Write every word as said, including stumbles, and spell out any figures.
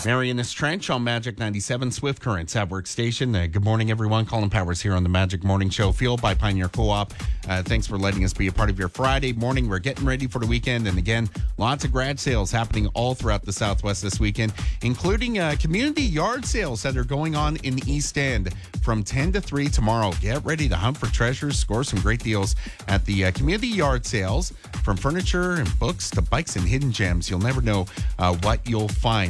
Marion is Trench on Magic ninety-seven, Swift Currents at Workstation. Uh, good morning, everyone. Colin Powers here on the Magic Morning Show, fueled by Pioneer Co-op. Uh, thanks for letting us be a part of your Friday morning. We're getting ready for the weekend. And again, lots of garage sales happening all throughout the Southwest this weekend, including uh, community yard sales that are going on in the East End from ten to three tomorrow. Get ready to hunt for treasures, score some great deals at the uh, community yard sales. From furniture and books to bikes and hidden gems, you'll never know uh, what you'll find.